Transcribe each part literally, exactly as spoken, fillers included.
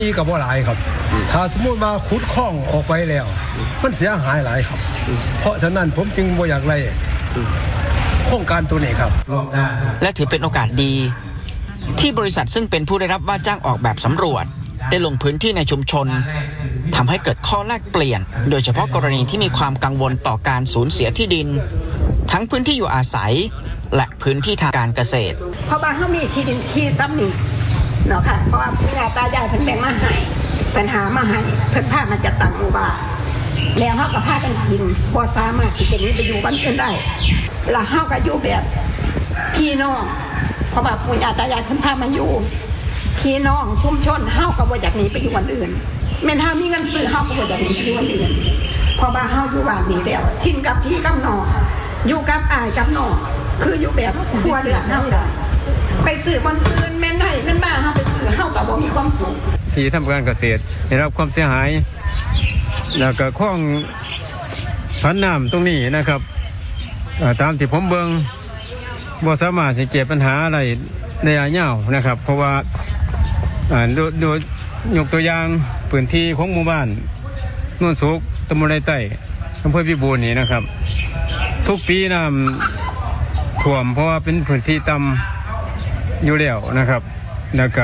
นี่กับว่าหลายครับถ้าสมมติมาขุดคลองออกไปแล้วมันเสียหายหลายครับเพราะฉะนั้นผมจึงบ่อยากไล่โครงการตัวนี้ครับและถือเป็นโอกาสดีที่บริษัทซึ่งเป็นผู้ได้รับว่าจ้างออกแบบสำรวจได้ลงพื้นที่ในชุมชนทำให้เกิดข้อแลกเปลี่ยนโดยเฉพาะกรณีที่มีความกังวลต่อการสูญเสียที่ดินทั้งพื้นที่อยู่อาศัยและพื้นที่ทางการเกษตรเพราะว่าเขามีที่ดินที่ซ้ำนี่เนาะค่ะเพราะว่าปู่ย่าตายายเพิ่นแบ่งมาให้เพิ่นหามาให้เพิ่นพามาจัดตั้งหมู่บ้านแล้วเฮาก็พากันกินบ่สามารถที่จะหนีไปอยู่บ้านอื่นได้แล้วเฮาก็อยู่แบบพี่น้องเพราะว่าปู่ย่าตายายเพิ่นพามาอยู่พี่น้องชุมชนเฮาก็บ่อยากหนีไปอยู่บ้านอื่นแม่นเฮามีเงินซื้อเฮาก็บ่อยากหนีไปอยู่บ้านอื่นเพราะว่าเฮาอยู่บ้านนี้แล้วชินกับพี่กับน้องอยู่กับอ้ายกับน้องคืออยู่แบบครัวเรือนเฮาได้ไปซื้อบ้านอื่นแม่นได้แม่นมาเฮาไปซื้อเฮาก็บ่มีความสุขที่ทำการเกษตรได้รับความเสียหายแล้วก็คลองพันน้ำตรงนี้นะครับตามที่ผมเบิ่งบ่สามารถสิแก้ปัญหาอะไรในระยะยาวนะครับเพราะว่าดูดูยกตัวอย่างพื้นที่ของหมู่บ้านโนนสุกตำบลไรไต่อำเภอพิบูลนี่นะครับทุกปีน้ำท่วมเพราะว่าเป็นพื้นที่ต่ำอยู่แล้วนะครับแล้วก็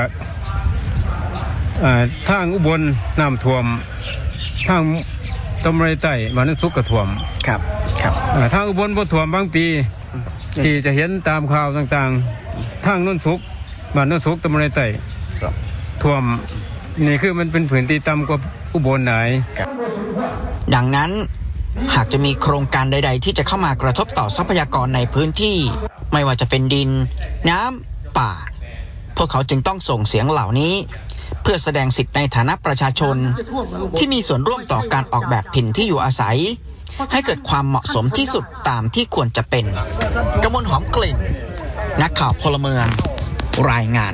ทางอุบลน้ำท่วมทางตำบลไรไต่บ้านโนนสุกก็ท่วมครับครับทางอุบลบ่ท่วมบางปีที่จะเห็นตามข่าวต่างๆทางโนนสุกบ้านโนนสุกตำบลไรไต่ท่วมนี่คือมันเป็นพื้นที่ต่ำกว่าอุบลไหนดังนั้นหากจะมีโครงการใดๆที่จะเข้ามากระทบต่อทรัพยากรในพื้นที่ไม่ว่าจะเป็นดินน้ำป่าพวกเขาจึงต้องส่งเสียงเหล่านี้เพื่อแสดงสิทธิ์ในฐานะประชาชนที่มีส่วนร่วมต่อการออกแบบถิ่นที่อยู่อาศัยให้เกิดความเหมาะสมที่สุดตามที่ควรจะเป็นกมลหอมกลิ่นนักข่าวพลเมืองรายงาน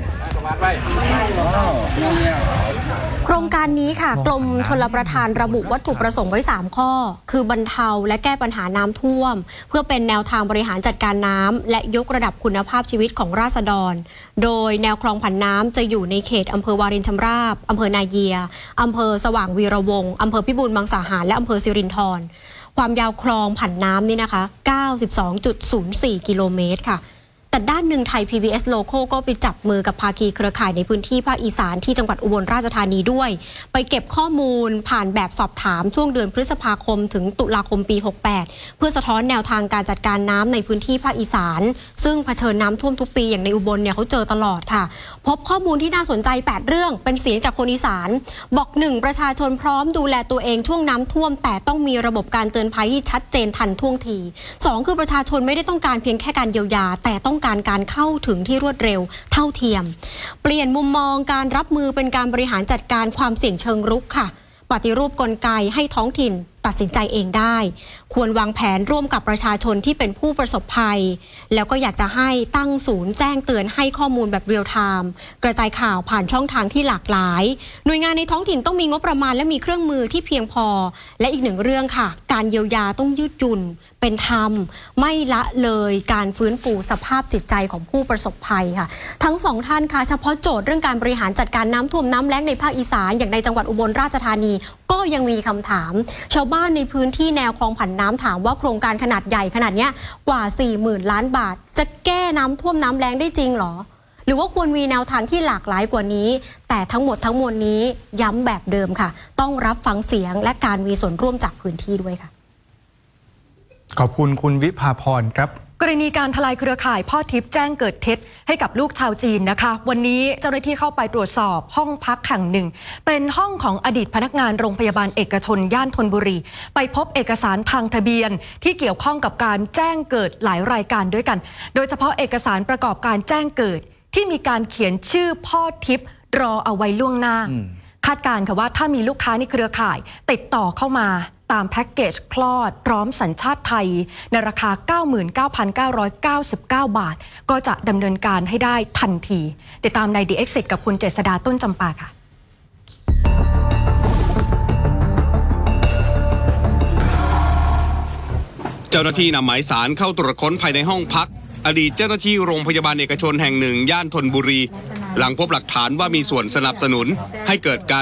โครงการนี้ค่ะกรมชลประทานระบุวัตถุประสงค์ไว้สามข้อคือบรรเทาและแก้ปัญหาน้ำท่วมเพื่อเป็นแนวทางบริหารจัดการน้ำและยกระดับคุณภาพชีวิตของราษฎรโดยแนวคลองผันน้ำจะอยู่ในเขตอำเภอวารินชำราบอำเภอนาเยียอำเภอสว่างวีระวงศ์อำเภอพิบูลมังสาหารและอำเภอสิรินธรความยาวคลองผันน้ำนี่นะคะ เก้าสิบสองจุดศูนย์สี่ กิโลเมตรค่ะแต่ด้านหนึ่งไทย พี บี เอส Local ก็ไปจับมือกับภาคีเครือข่ายในพื้นที่ภาคอีสานที่จังหวัดอุบลราชธานีด้วยไปเก็บข้อมูลผ่านแบบสอบถามช่วงเดือนพฤษภาคมถึงตุลาคมปีหกสิบแปดเพื่อสะท้อนแนวทางการจัดการน้ำในพื้นที่ภาคอีสานซึ่งเผชิญน้ำท่วมทุกปีอย่างในอุบลเนี่ยเขาเจอตลอดค่ะพบข้อมูลที่น่าสนใจแปดเรื่องเป็นเสียงจากคนอีสานบอกหนึ่งประชาชนพร้อมดูแลตัวเองช่วงน้ำท่วมแต่ต้องมีระบบการเตือนภัยที่ชัดเจนทันท่วงทีสองคือประชาชนไม่ได้ต้องการเพียงแค่การเยียวยาแต่ต้องการการเข้าถึงที่รวดเร็วเท่าเทียมเปลี่ยนมุมมองการรับมือเป็นการบริหารจัดการความเสี่ยงเชิงรุกค่ะปฏิรูปกลไกให้ท้องถิ่นตัดสินใจเองได้ควรวางแผนร่วมกับประชาชนที่เป็นผู้ประสบภัยแล้วก็อยากจะให้ตั้งศูนย์แจ้งเตือนให้ข้อมูลแบบเรียลไทม์กระจายข่าวผ่านช่องทางที่หลากหลายหน่วยงานในท้องถิ่นต้องมีงบประมาณและมีเครื่องมือที่เพียงพอและอีกหนึ่งเรื่องค่ะการเยียวยาต้องยืดหยุ่นเป็นธรรมไม่ละเลยการฟื้นฟูสภาพจิตใจของผู้ประสบภัยค่ะทั้งสองท่านค่ะเฉพาะโจทย์เรื่องการบริหารจัดการน้ำท่วมน้ำแล้งในภาคอีสานอย่างในจังหวัดอุบลราชธานีก็ยังมีคำถามชาวบ้านในพื้นที่แนวคลองผันน้ำถามว่าโครงการขนาดใหญ่ขนาดนี้กว่า สี่หมื่น ล้านบาทจะแก้น้ำท่วมน้ำแล้งได้จริงหรอหรือว่าควรมีแนวทางที่หลากหลายกว่านี้แต่ทั้งหมดทั้งมวลนี้ย้ำแบบเดิมค่ะต้องรับฟังเสียงและการมีส่วนร่วมจากพื้นที่ด้วยค่ะขอบคุณคุณวิภาพรครับกรณีการทลายเครือข่ายพ่อทิพย์แจ้งเกิดเท็จให้กับลูกชาวจีนนะคะวันนี้เจ้าหน้าที่เข้าไปตรวจสอบห้องพักแห่งหนึ่งเป็นห้องของอดีตพนักงานโรงพยาบาลเอกชนย่านธนบุรีไปพบเอกสารทางทะเบียนที่เกี่ยวข้องกับการแจ้งเกิดหลายรายการด้วยกันโดยเฉพาะเอกสารประกอบการแจ้งเกิดที่มีการเขียนชื่อพ่อทิพย์รอเอาไว้ล่วงหน้าคาดการณ์ค่ะว่าถ้ามีลูกค้าในเครือข่ายติดต่อเข้ามาตามแพ็กเกจคลอดพร้อมสัญชาติไทยในราคา เก้าหมื่นเก้าพันเก้าร้อยเก้าสิบเก้า บาทก็จะดำเนินการให้ได้ทันทีติดตามใน The Exit กับคุณเจษฎาต้นจำปาค่ะเจ้าหน้าที่นำหมายสารเข้าตรวจค้นภายในห้องพักอดีตเจ้าหน้าที่โรงพยาบาลเอกชนแห่งหนึ่งย่านธนบุรีหลังพบหลักฐานว่ามีส่วนสนับสนุนให้เกิดการ